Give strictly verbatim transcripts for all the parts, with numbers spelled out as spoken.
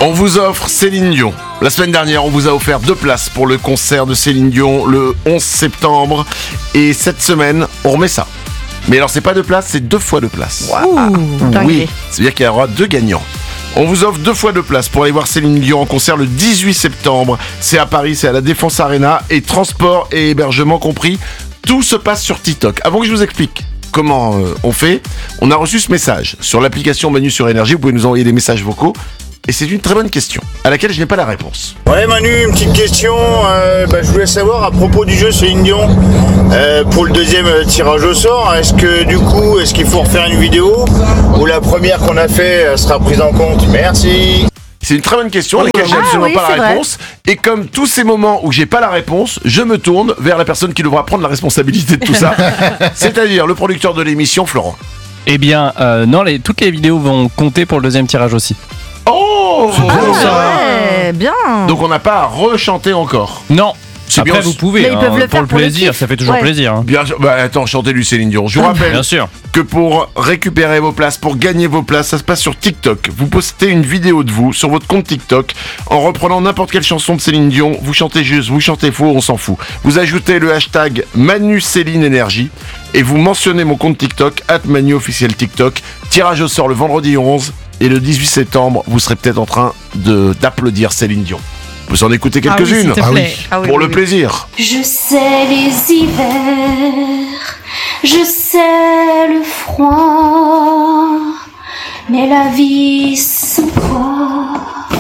On vous offre Céline Dion. La semaine dernière, on vous a offert deux places pour le concert de Céline Dion le onze septembre. Et cette semaine, on remet ça. Mais alors, c'est pas deux places, c'est deux fois deux places. Ouh, oui, c'est-à-dire qu'il y aura deux gagnants. On vous offre deux fois deux places pour aller voir Céline Dion en concert le dix-huit septembre. C'est à Paris, c'est à la Défense Arena. Et transport et hébergement compris. Tout se passe sur TikTok. Avant que je vous explique comment euh, on fait, on a reçu ce message sur l'application Manu sur Énergie. Vous pouvez nous envoyer des messages vocaux. Et c'est une très bonne question, à laquelle je n'ai pas la réponse. Ouais Manu, une petite question, euh, bah, je voulais savoir à propos du jeu Céline Dion, euh, pour le deuxième euh, tirage au sort, est-ce que du coup, est-ce qu'il faut refaire une vidéo, ou la première qu'on a fait euh, sera prise en compte? Merci. C'est une très bonne question à laquelle j'ai Ah, absolument oui, pas c'est la réponse. Et comme tous ces moments où j'ai pas la réponse, je me tourne vers la personne qui devra prendre la responsabilité de tout ça, c'est-à-dire le producteur de l'émission, Florent. Eh bien, euh, non, les, toutes les vidéos vont compter pour le deuxième tirage aussi. Oh, Ah ouais, bien. Donc on n'a pas à rechanter encore. Non. C'est Après, bien. vous pouvez, Mais ils hein, peuvent le pour faire le pour le plaisir, kiff. ça fait toujours Ouais. plaisir. Hein. Bien sûr, bah attends, chantez du Céline Dion. Je vous rappelle Bien sûr. que pour récupérer vos places, pour gagner vos places, ça se passe sur TikTok. Vous postez une vidéo de vous sur votre compte TikTok en reprenant n'importe quelle chanson de Céline Dion. Vous chantez juste, vous chantez faux, on s'en fout. Vous ajoutez le hashtag Manu Céline Énergie et vous mentionnez mon compte TikTok, arobase Manu officiel TikTok. Tirage au sort le vendredi onze et le dix-huit septembre, vous serez peut-être en train de d'applaudir Céline Dion. Vous en écoutez Ah oui, quelques-unes s'il te plaît. Ah oui, pour oui, le oui. plaisir. Je sais les hivers, je sais le froid, mais la vie sans toi,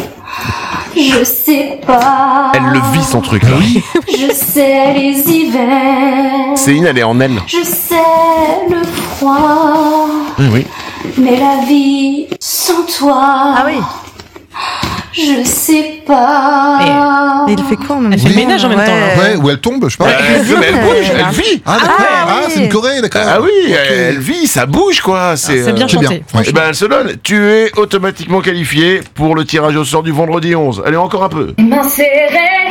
je sais pas. Elle le vit son truc là. Je sais les hivers, Céline, elle est en elle. je sais le froid, Oui, oui. mais la vie sans toi, Ah oui. je sais pas. Et il fait quoi en même Elle temps fait le ménage en même temps, là. Ouais, ou elle tombe, je sais pas. Elle, mais elle bouge, elle vit. Ah, d'accord. Ah, Ah, oui. c'est une Corée, d'accord. Ah oui, Ok. elle vit, ça bouge quoi. C'est, C'est bien euh, c'est bien. chanté. Ouais. eh ben elle se donne. Tu es automatiquement qualifié pour le tirage au sort du vendredi onze. Allez, encore un peu. M'insérer